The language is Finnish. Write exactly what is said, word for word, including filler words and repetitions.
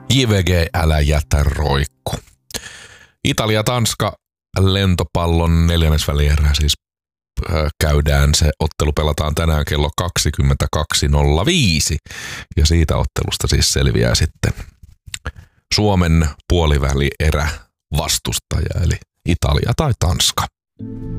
J V G, älä jätä roikku. Italia-Tanska lentopallon neljännesvälierä siis käydään. Se ottelu pelataan tänään kello kaksikymmentäkaksi nolla viisi ja siitä ottelusta siis selviää sitten Suomen puolivälierä vastustaja eli Italia tai Tanska.